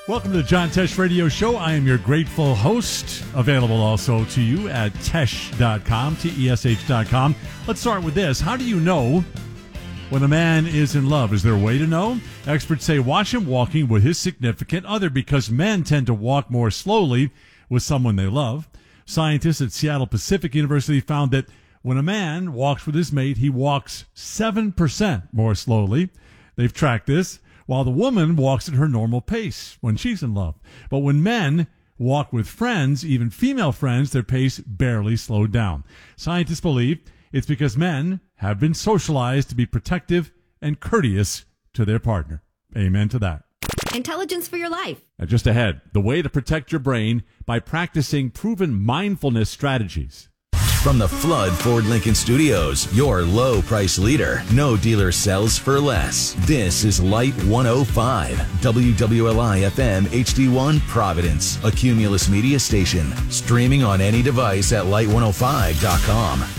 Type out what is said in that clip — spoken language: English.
Welcome to the John Tesh Radio Show. I am your grateful host, available also to you at tesh.com, Tesh.com. Let's start with this. How do you know when a man is in love? Is there a way to know? Experts say watch him walking with his significant other because men tend to walk more slowly with someone they love. Scientists at Seattle Pacific University found that when a man walks with his mate, he walks 7% more slowly. They've tracked this, while the woman walks at her normal pace when she's in love. But when men walk with friends, even female friends, their pace barely slowed down. Scientists believe it's because men have been socialized to be protective and courteous to their partner. Amen to that. Intelligence for your life. Now just ahead, the way to protect your brain by practicing proven mindfulness strategies. From the Flood Ford Lincoln Studios, your low price leader. No dealer sells for less. This is Light 105, WWLI FM HD1 Providence, a Cumulus media station. Streaming on any device at light105.com.